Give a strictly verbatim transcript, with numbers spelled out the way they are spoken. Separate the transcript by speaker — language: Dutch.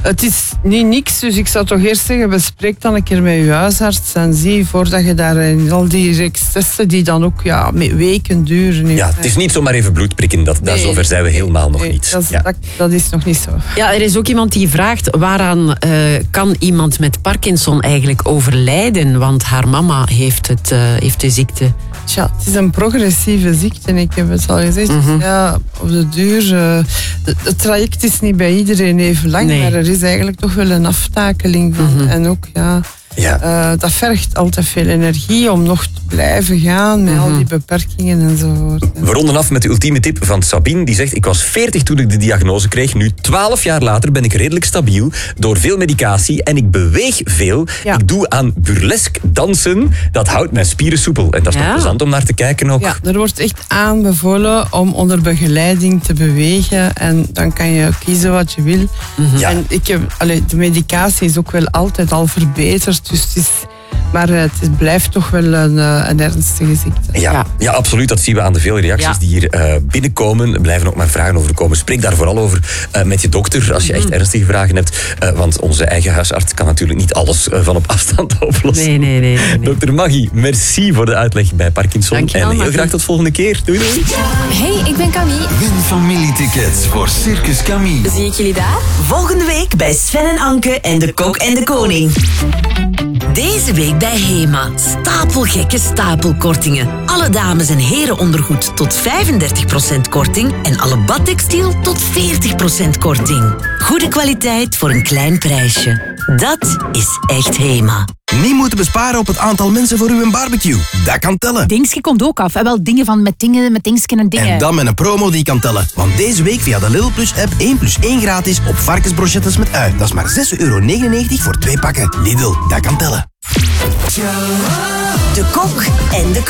Speaker 1: Het is niet niks, dus ik zou toch eerst zeggen, bespreek dan een keer met je huisarts en zie voordat je daar in al die excessen die dan ook ja, met weken duren.
Speaker 2: Ja, het is niet zomaar even bloed prikken, dat, nee, daar zover zijn we helemaal nog
Speaker 1: nee,
Speaker 2: niet.
Speaker 1: Dat is,
Speaker 2: ja.
Speaker 1: dat, dat is nog niet zo.
Speaker 3: Ja, er is ook iemand die vraagt, waaraan uh, kan iemand met Parkinson eigenlijk overlijden? Want haar mama heeft, het, uh, heeft de ziekte.
Speaker 1: Tja, het is een progressieve ziekte, ik heb het al gezegd. Mm-hmm. Ja, op de duur, uh, het traject is niet bij iedereen even lang, nee. Maar er is eigenlijk toch wel een aftakeling van. Mm-hmm. En ook, ja,
Speaker 2: ja.
Speaker 1: Uh, dat vergt altijd veel energie om nog te blijven gaan met mm-hmm. al die beperkingen enzovoort.
Speaker 2: We ronden af met de ultieme tip van Sabine. Die zegt, ik was veertig toen ik de diagnose kreeg. Nu, twaalf jaar later, ben ik redelijk stabiel door veel medicatie en ik beweeg veel. Ja. Ik doe aan burlesk dansen. Dat houdt mijn spieren soepel. En dat is ja. toch plezant om naar te kijken ook.
Speaker 1: Ja, er wordt echt aanbevolen om onder begeleiding te bewegen. En dan kan je kiezen wat je wil. Mm-hmm. Ja. En ik heb, allee, de medicatie is ook wel altijd al verbeterd. Dus het is, maar het blijft toch wel een, een ernstige ziekte.
Speaker 2: Ja, ja. ja, absoluut. Dat zien we aan de vele reacties ja. die hier uh, binnenkomen. Er blijven ook maar vragen over komen. Spreek daar vooral over uh, met je dokter als je echt ernstige vragen hebt. Uh, want onze eigen huisarts kan natuurlijk niet alles uh, van op afstand oplossen.
Speaker 3: Nee, nee, nee. nee.
Speaker 2: Dokter Maggie, merci voor de uitleg bij Parkinson.
Speaker 3: Dankjewel,
Speaker 2: en heel
Speaker 3: Maggie.
Speaker 2: graag tot volgende keer. Doei, doei.
Speaker 4: Hey, ik ben Camille.
Speaker 5: Win familietickets voor Circus Camille.
Speaker 4: Zie ik jullie daar?
Speaker 6: Volgende week bij Sven en Anke en de Kok en de Koning. Deze week bij Hema. Stapelgekke stapelkortingen. Alle dames- en herenondergoed tot vijfendertig procent korting en alle badtextiel tot veertig procent korting. Goede kwaliteit voor een klein prijsje. Dat is echt Hema.
Speaker 7: Niet moeten besparen op het aantal mensen voor uw barbecue. Dat kan tellen.
Speaker 8: Dingske komt ook af. En wel dingen van met dingen, met dingsken en dingen.
Speaker 7: En dan met een promo die kan tellen. Want deze week via de Lidl Plus app één plus één gratis op varkensbrochettes met ui. Dat is maar zes euro negenennegentig voor twee pakken. Lidl, dat kan tellen.
Speaker 6: De Kok en de